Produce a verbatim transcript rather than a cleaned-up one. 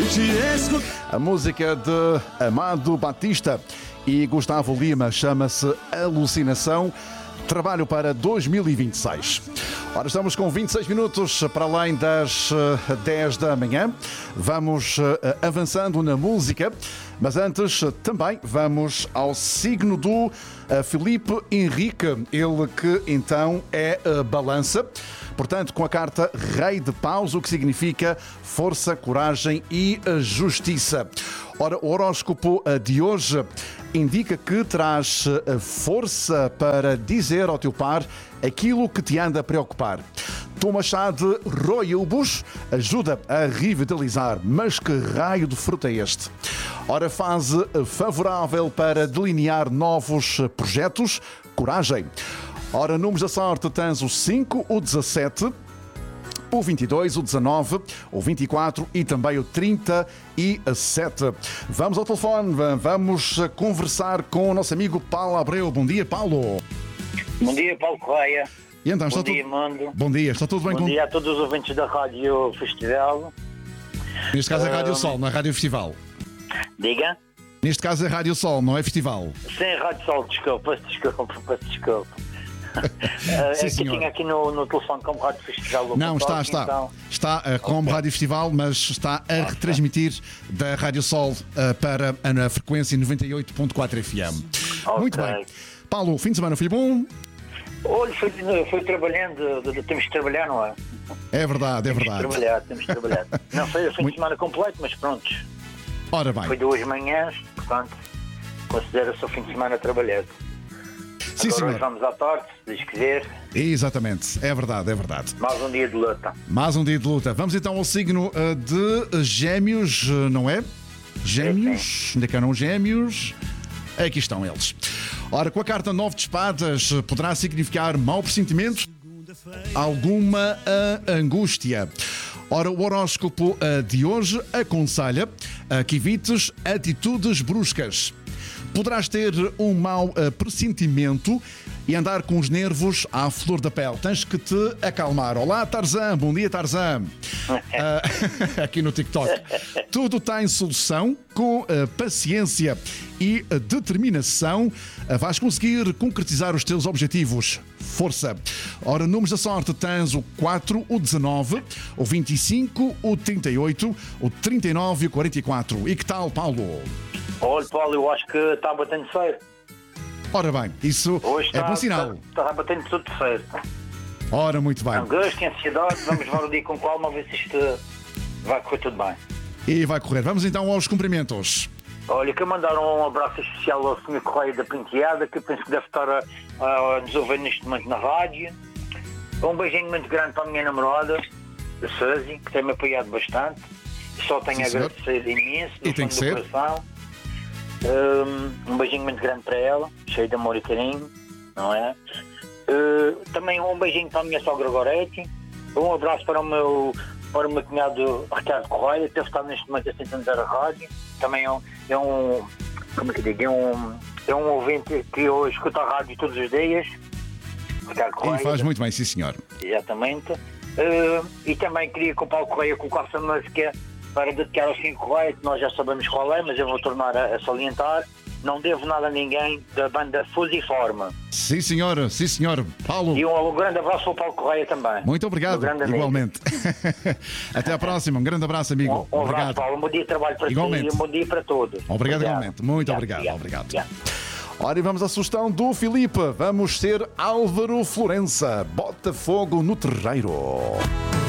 A música de Amado Batista e Gustavo Lima chama-se Alucinação. Trabalho para dois mil e vinte e seis. Ora, estamos com vinte e seis minutos para além das dez da manhã. Vamos avançando na música, mas antes também vamos ao signo do Filipe Henrique, ele que então é balança. Portanto, com a carta Rei de Paus, o que significa força, coragem e justiça. Ora, o horóscopo de hoje indica que traz força para dizer ao teu par aquilo que te anda a preocupar. Toma chá de Rooibos ajuda a revitalizar, mas que raio de fruta é este? Ora, fase favorável para delinear novos projetos, coragem. Ora, números da sorte tens o cinco, o dezassete, o vinte e dois, o dezanove, o vinte e quatro e também o trinta e sete. Vamos ao telefone, vamos conversar com o nosso amigo Paulo Abreu. Bom dia, Paulo. Bom dia, Paulo Correia. E então, Bom está dia, tudo... Mando. Bom dia, está tudo bem Bom com... dia a todos os ouvintes da Rádio Festival. Neste caso é Rádio Um, Sol, não é Rádio Festival. Diga? Neste caso é Rádio Sol, não é Festival. Sim, Rádio Sol, desculpa, peço desculpa, peço desculpa. É Sim, que senhor. tinha aqui no, no telefone como Rádio Festival. Não, está, Portugal, está. Então... Está uh, como Rádio Festival, mas está a retransmitir da Rádio Sol uh, para a, na frequência noventa e oito ponto quatro F M. Ok. Muito bem. Paulo, o fim de semana foi bom? Olha, foi, foi trabalhando, de- de- temos que trabalhar, não é? É verdade, é Temos que verdade. trabalhar, temos que trabalhar. Não foi o fim Muito- de semana completo, mas pronto. Ora Foi bem. duas manhãs, portanto, considera-se o fim de semana trabalhado. Sim, Agora hoje senhor. vamos à tarde, diz que ver, Exatamente, é verdade, é verdade. mais um dia de luta. Mais um dia de luta. Vamos então ao signo uh, de Gêmeos, uh, não é? Gêmeos, onde é que eram Gêmeos? Aqui estão eles. Ora, com a carta nove de espadas, uh, poderá significar mau pressentimento, alguma uh, angústia. Ora, o horóscopo uh, de hoje aconselha uh, que evites atitudes bruscas. Poderás ter um mau uh, pressentimento e andar com os nervos à flor da pele. Tens que te acalmar. Olá, Tarzan. Bom dia, Tarzan. Uh, aqui no TikTok. Tudo tem solução com uh, paciência e uh, determinação. Uh, vais conseguir concretizar os teus objetivos. Força. Ora, números da sorte tens o quatro, o dezanove, o vinte e cinco, o trinta e oito, o trinta e nove e o quarenta e quatro. E que tal, Paulo? Olha, Paulo, eu acho que está batendo feio. Ora bem, isso Hoje é está, bom sinal. Está, está batendo tudo feio. Ora, muito bem. Angústia, ansiedade, vamos levar o dia com calma, a ver se isto vai correr tudo bem. E vai correr. Vamos então aos cumprimentos. Olha, quero mandar um abraço especial ao senhor Correia da Penteada, que eu penso que deve estar a, a nos ouvir neste momento na rádio. Um beijinho muito grande para a minha namorada, a Suzy, que tem-me apoiado bastante. Só tenho Sim, a senhor. agradecer imenso, do E tem fundo que do ser. coração. Um, um beijinho muito grande para ela, cheio de amor e carinho, não é? Uh, também um beijinho para a minha sogra Goretti. Um abraço para o meu, para o meu cunhado Ricardo Correia, que deve estar neste momento a sintonizar a rádio. Também é um, é um como é que digo, é um, é um ouvinte que eu escuto a rádio todos os dias. Ricardo Correia. E faz muito bem, sim senhor. Exatamente. Uh, e também queria que o Paulo Correia colocasse a música para dedicar ao senhor Correia, que nós já sabemos qual é, mas eu vou tornar a, a salientar. Não devo nada a ninguém, da banda Fusiforme. Sim senhor, sim senhor. Paulo, E um, um grande abraço para o Paulo Correia também. muito obrigado. Um grande amigo. Igualmente. Até à próxima. Um grande abraço, amigo. Um, um abraço, Obrigado. Paulo. Um bom dia de trabalho para Igualmente. ti e um bom dia para todos. Obrigado igualmente. Muito obrigado. Obrigado. Ora, e vamos à sugestão do Filipe. Vamos ser Álvaro Florença. Botafogo no terreiro.